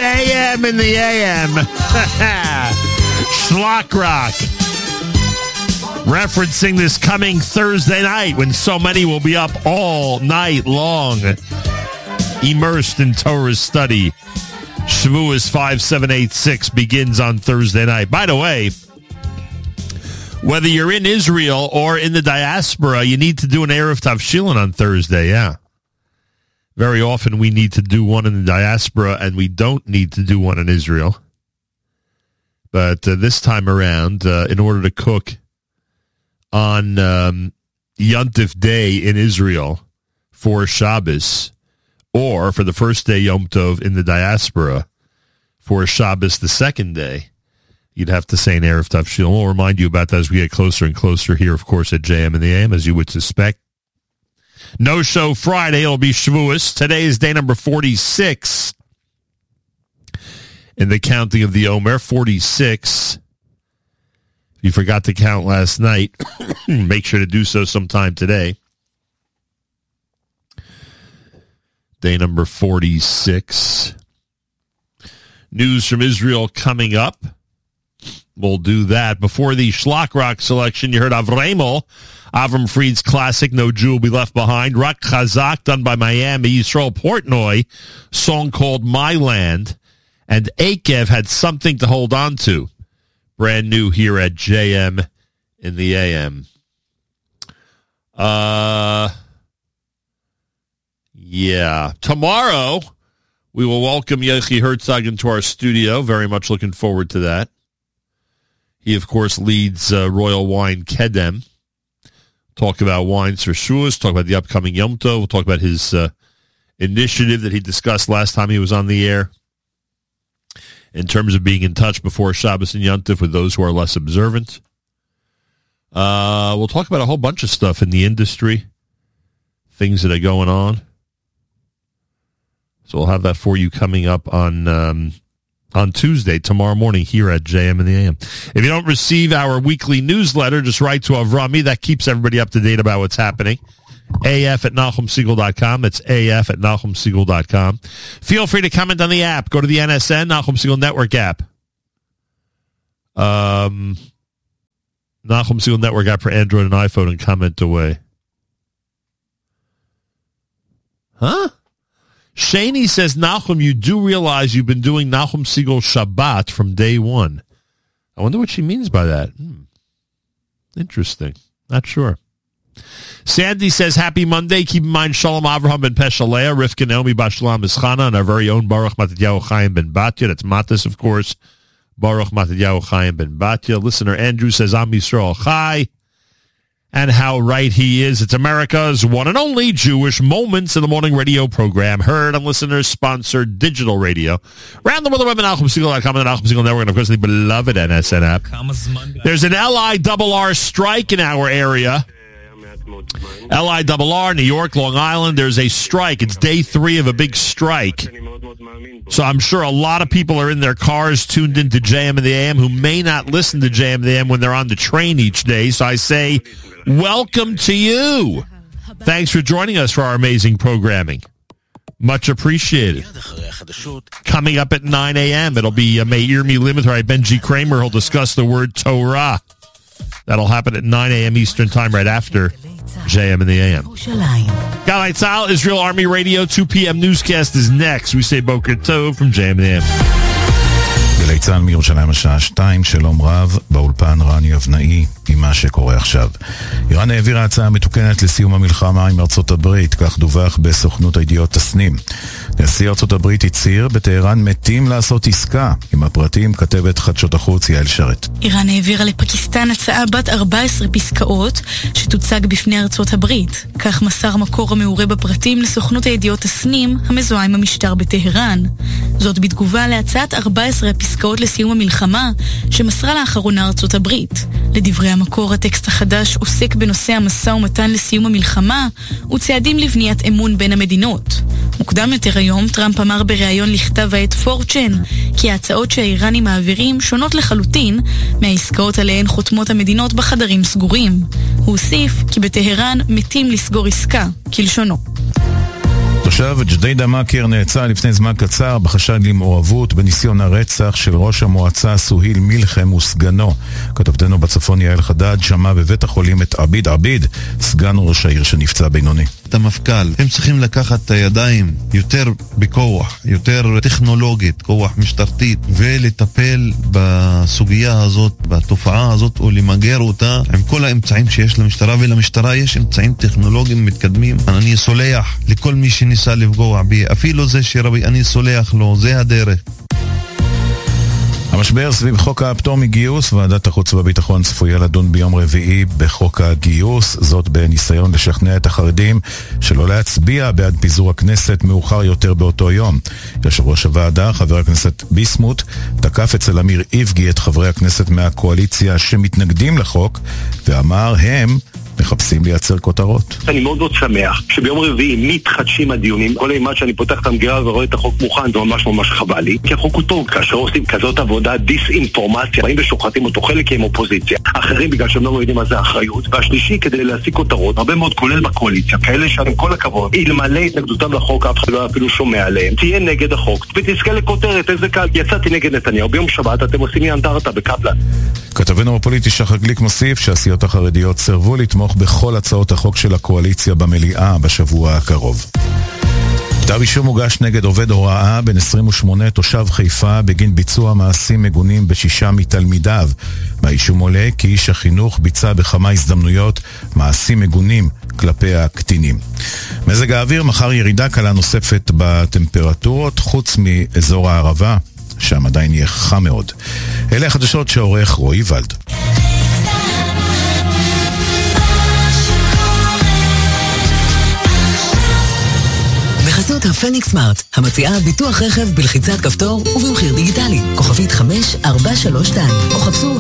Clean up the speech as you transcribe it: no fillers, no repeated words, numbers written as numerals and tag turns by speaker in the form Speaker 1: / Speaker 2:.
Speaker 1: JM in the AM. Schlock Rock. Referencing this coming Thursday night when so many will be up all night long, immersed in Torah study. Shavuos 5786 begins on Thursday night. By the way, whether you're in Israel or in the diaspora, you need to do an Erev Tavshilin on Thursday, yeah. Very often we need to do one in the diaspora and we don't need to do one in Israel. But this time around, in order to cook on Yontif Day in Israel for Shabbos, or for the first day Yom Tov in the diaspora for Shabbos the second day, you'd have to say an Erev Tavshilin. We'll remind you about that as we get closer and closer here, of course, at JM and the AM, as you would suspect. No show Friday. It'll be Shavuos. Today is day number 46 in the counting of the Omer. 46. If you forgot to count last night, make sure to do so sometime today. Day number 46. News from Israel coming up. We'll do that. Before the Schlock Rock selection, you heard Avremel, Avram Fried's classic, No Jew Will Be Left Behind. Rak Chazak, done by Miami. Yisrael Portnoy, song called My Land. And Akev had Something to Hold On To. Brand new here at JM in the AM. Yeah. Tomorrow, we will welcome Yochi Herzog into our studio. Very much looking forward to that. He, of course, leads Royal Wine Kedem. Talk about wines for Shavuos, talk about the upcoming Yom Tov. We'll talk about his initiative that he discussed last time he was on the air in terms of being in touch before Shabbos and Yom Tov with those who are less observant. We'll talk about a whole bunch of stuff in the industry, things that are going on. So we'll have that for you coming up on Tuesday, tomorrow morning, here at JM in the AM. If you don't receive our weekly newsletter, just write to Avrami. That keeps everybody up to date about what's happening. AF@NachumSegal.com. It's AF@NachumSegal.com. Feel free to comment on the app. Go to the NSN, Nachum Segal Network app. Nachum Segal Network app for Android and iPhone, and comment away. Huh? Shani says, Nachum, you do realize you've been doing Nachum Segal Shabbat from day one. I wonder what she means by that. Interesting. Not sure. Sandy says, happy Monday. Keep in mind Shalom Avraham ben Peshalea, Rivka Naomi Bashalam Ischana, and our very own Baruch Matidyahu Chaim ben Batya. That's Matis, of course. Baruch Matidyahu Chaim ben Batya. Listener Andrew says, Am Yisrael Chai. And how right he is. It's America's one and only Jewish Moments in the Morning radio program, heard on listeners-sponsored digital radio. Around the world, web at NachumSegal.com and the Nachum Segal Network, and of course the beloved NSN app. There's an LIRR strike in our area. LIRR, New York, Long Island. There's a strike. It's day 3 of a big strike. So I'm sure a lot of people are in their cars tuned into JM and the AM who may not listen to JM and the AM when they're on the train each day. So I say, welcome to you. Thanks for joining us for our amazing programming. Much appreciated. Coming up at 9 a.m., it'll be Meir Milimiter, Benji Kramer. He'll discuss the word Torah. That'll happen at 9 a.m. Eastern Time, right after JM in the AM. Galai Tzahal, Israel Army Radio, 2 p.m. newscast is next. We say Boker Tov from JM in the AM.
Speaker 2: גלי צהל מירושלים השעה 2, שלום רב, באולפן רני אבנאי עם מה שקורה עכשיו. איראן העבירה הצעה מתוקנת לסיום המלחמה עם ארצות הברית, כך דווח בסוכנות הידיעות תסנים. נשיא ארצות הברית הצהיר, בטהרן מתים לעשות עסקה. עם הפרטים כתבת חדשות החוץ יעל שרת.
Speaker 3: איראן העבירה לפקיסטן הצעה בת 14 פסקאות שתוצג בפני ארצות הברית. כך מסר מקור המעורה בפרטים לסוכנות הידיעות תסנים המזוהה עם המשטר בטהרן. זאת בתגובה להצעת 14 פסקאות לסיום המלחמה שמסרה לאחרונה ארצות הברית. לדברי המקור, הטקסט החדש עוסק בנושא המשא ומתן לסיום המלחמה וצעדים לבניית אמון בין המדינות. מוקדם יותר היום טראמפ אמר בריאיון לכתב העת פורצ'ן כי ההצעות שהאיראנים מעבירים שונות לחלוטין מהעסקאות עליהן חותמות המדינות בחדרים סגורים. הוא הוסיף כי בטהרן מתים לסגור עסקה, כלשונו.
Speaker 2: תושב ג'דיידה מכר נעצר לפני זמן קצר בחשד למעורבות בניסיון הרצח של ראש המועצה סוהיל מלחם וסגנו. כתבתנו בצפון יעל חדד שמע בבית החולים את עביד עביד, סגן ראש העיר שנפצע בינוני.
Speaker 4: את המפכ"ל, הם צריכים לקחת את הידיים יותר בכוח, יותר טכנולוגית, כוח משטרתית, ולטפל בסוגיה הזאת, בתופעה הזאת, או למגר אותה עם כל האמצעים שיש למשטרה, ולמשטרה יש אמצעים טכנולוגיים מתקדמים. אני סולח לכל מי שניסה לפגוע בי, אפילו זה שרבי, אני סולח לו, זה הדרך.
Speaker 2: המשבר סביב חוק הפטור מגיוס, ועדת החוץ והביטחון צפויה לדון ביום רביעי בחוק הגיוס, זאת בניסיון לשכנע את החרדים שלא להצביע בעד פיזור הכנסת מאוחר יותר באותו יום. יושב ראש הוועדה, חבר הכנסת ביסמוט, תקף אצל אמיר איבגי את חברי הכנסת מהקואליציה שמתנגדים לחוק, ואמר הם מחפשים לייצר כותרות.
Speaker 5: אני מאוד מאוד שמח שביום רביעי מתחדשים הדיונים. כל אימת שאני פותח את המגירה ורואה את החוק מוכן, זה ממש ממש חבל לי, כי החוק הוא טוב. כאשר עושים כזאת עבודה דיסאינפורמציה, באים ושוחטים אותו, חלק עם אופוזיציה, אחרים בגלל שהם לא יודעים מה זה האחריות, והשלישי כדי להשיג כותרות, הרבה מאוד כולל בקואליציה, כאלה שעם כל הכבוד אלמלא התנגדותם לחוק, אף אחד לא אפילו שומע עליהם, תהיה נגד החוק ותזכה לכותרת. איזה קל, יצאתי נגד נתניהו, ביום שבת אתם עושים לי אנדרטה בקפלן. כתבנו הפוליטי שחר גליק מוסיף שהסיעות החרדיות סירבו לתמוך בכל הצעות החוק של הקואליציה במליאה בשבוע הקרוב. כתב אישום הוגש נגד עובד הוראה בן 28 תושב חיפה בגין ביצוע מעשים מגונים ב6 מתלמידיו. באישום עולה כי איש החינוך ביצע בכמה הזדמנויות מעשים מגונים כלפי הקטינים. מזג האוויר, מחר ירידה קלה נוספת בטמפרטורות חוץ מאזור הערבה, שם עדיין יהיה חם מאוד. אלה החדשות שעורך רועי ולד.
Speaker 6: בחסות הפניקס סמארט, המציעה ביטוח רכב בלחיצת כפתור ובמחיר דיגיטלי. כוכבית 5432, או חפשו